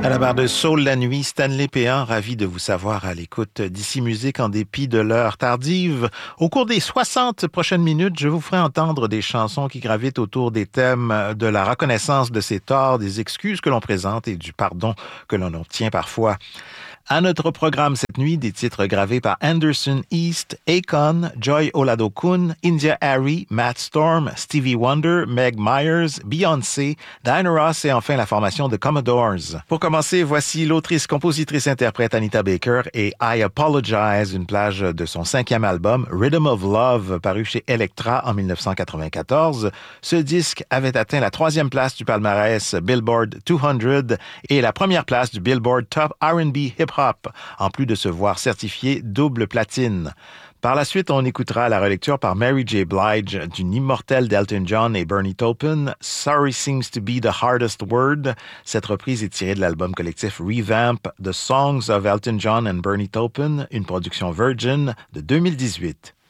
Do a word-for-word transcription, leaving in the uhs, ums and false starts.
À la barre de Soul la nuit, Stanley Péan, ravi de vous savoir à l'écoute d'Ici Musique en dépit de l'heure tardive. Au cours des soixante prochaines minutes, je vous ferai entendre des chansons qui gravitent autour des thèmes de la reconnaissance de ses torts, des excuses que l'on présente et du pardon que l'on obtient parfois. À notre programme cette nuit, des titres gravés par Anderson East, Akon, Joy Oladokun, India Arie, Matt Storm, Stevie Wonder, Meg Myers, Beyoncé, Diana Ross et enfin la formation de Commodores. Pour commencer, voici l'autrice, compositrice, interprète Anita Baker et I Apologize, une plage de son cinquième album Rhythm of Love, paru chez Elektra en dix-neuf cent quatre-vingt-quatorze. Ce disque avait atteint la troisième place du palmarès Billboard deux cents et la première place du Billboard Top R and B Hip Hop, en plus de se voir certifié double platine. Par la suite, on écoutera la relecture par Mary J. Blige d'une immortelle d'Elton John et Bernie Taupin, Sorry Seems to be the Hardest Word. Cette reprise est tirée de l'album collectif Revamp, The Songs of Elton John and Bernie Taupin, une production Virgin de deux mille dix-huit.